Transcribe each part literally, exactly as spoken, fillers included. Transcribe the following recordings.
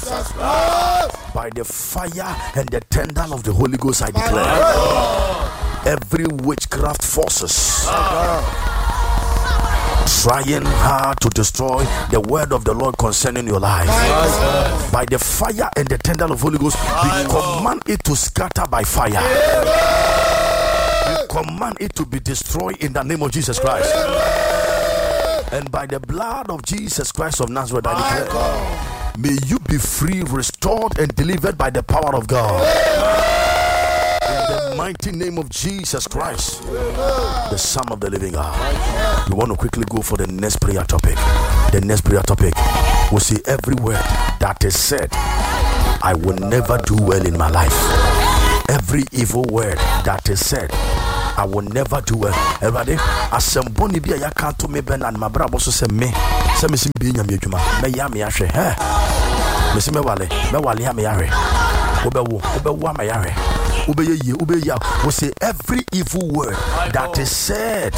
Jesus Christ. By the fire and the tender of the Holy Ghost, I declare every witchcraft forces trying hard to destroy the word of the Lord concerning your life, by the fire and the tender of the Holy Ghost, we command it to scatter by fire. We command it to be destroyed in the name of Jesus Christ. And by the blood of Jesus Christ of Nazareth, I declare, may you be free, restored, and delivered by the power of God. In the mighty name of Jesus Christ, the Son of the living God. We want to quickly go for the next prayer topic. The next prayer topic will say, every word that is said, I will never do well in my life. Every evil word that is said, I will never do well. Everybody, asemboni bi ya kan to me ben and my brother so say me. Say me sim bi nya me adwuma. Me ya me ahwe. He. Me sim me wale. Me wale ya me ahwe. Obewo, obewo ma ya ahwe. Obeye ye, obeye ya. We say every evil word that is said,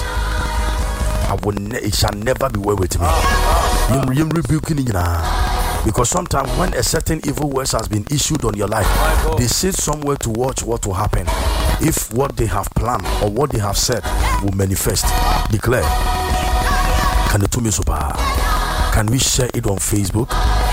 I will ne- it shall never be well with me. You you rebuking it now. Because sometimes when a certain evil word has been issued on your life, they sit somewhere to watch what will happen. If what they have planned or what they have said will manifest. Declare. Can you do me super? Can we share it on Facebook?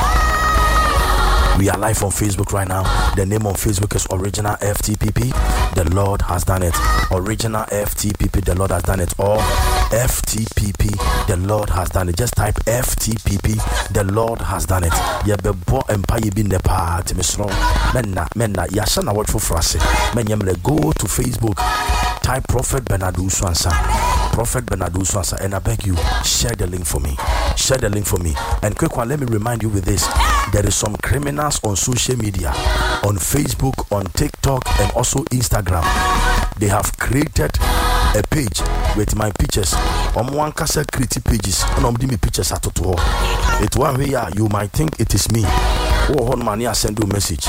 We are live on Facebook right now. The name on Facebook is Original F T P P. The Lord has done it. Original F T P P. The Lord has done it. Or F T P P. The Lord has done it. Just type F T P P. The Lord has done it. Ya bebo empire be nepa to me strong. Menna menna yashana watch for frase. Menyemle go to Facebook. Type Prophet Bernardo Swansa. Prophet Bernardo Swansa, and I beg you, share the link for me. Share the link for me. And quick one, let me remind you with this. There is some criminals on social media, on Facebook, on TikTok, and also Instagram. They have created a page with my pictures. On one cassette creative pages, and on me pictures at all. It one way you might think it is me. Oh, on money, I send you a message.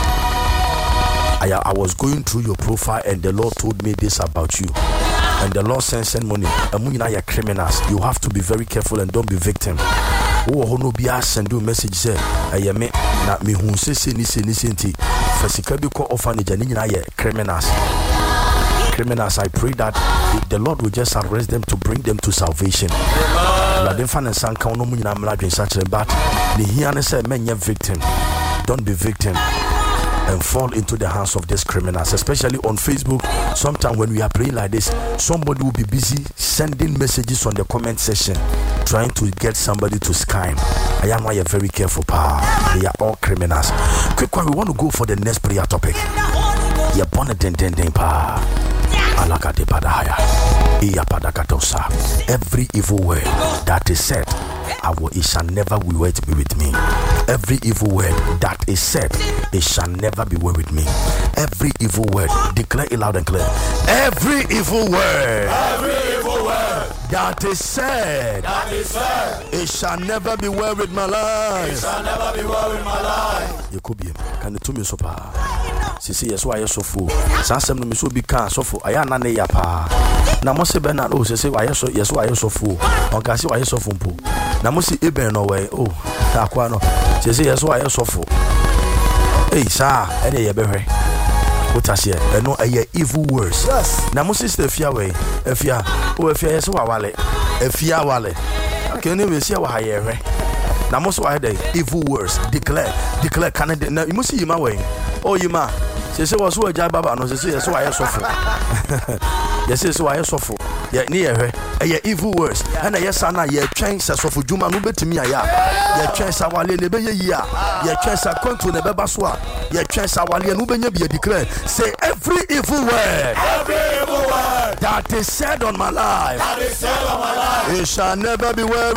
I, I was going through your profile, and the Lord told me this about you. And the Lord sends send money. And when you are criminals, you have to be very careful and don't be victim. Oh, no, be asked and do message say, I am not me who says, ni say, ni say, for Sikabico orphanage and in criminals. Criminals, I pray that the Lord will just arrest them to bring them to salvation. But the here said, men, you're victim. Don't be victim and fall into the hands of these criminals, especially on Facebook. Sometimes when we are praying like this, somebody will be busy sending messages on the comment section, trying to get somebody to scam. I am why you're very careful, pa. They are all criminals. Quick one, we want to go for the next prayer topic. You're born a den den den pa. Alakade padahaya. Iya padakatosa. Every evil word that is said, I will, it shall never be well to be with me. Every evil word that is said, it shall never be well with me. Every evil word, declare it loud and clear. Every evil word, Every evil word that is said, that is said, it shall never be well with my life. it shall never be well with my life. You could be. Can you tell me so far? Sisi yeso aye sofo sansem no me so bi kan sofo aya na ne ya pa na mo se be na o se se aye so yeso aye sofo on ka se aye sofo mpo na mo si eben no we o ta kwa no se se yeso aye sofo eh sa e de ye be hwe utasie eno aye evil words na mo sister fia we afia o afia yeso awale afia awale okay ne we sia wa haye hwe na mo so aye de evil words declare declare can na you must see my way oh you ma say say was so a baba no say say so I suffer. Yes, so I suffer. Yeah, near her. A evil words. And a yes, and I change as of Juma no bet me. Ya chance our lane be ya. Ya chance a conto ne bebaswa. Ya chance our lane no be declare. Say every evil word. Every evil word That is said on my life. that is said on my life. It shall never be well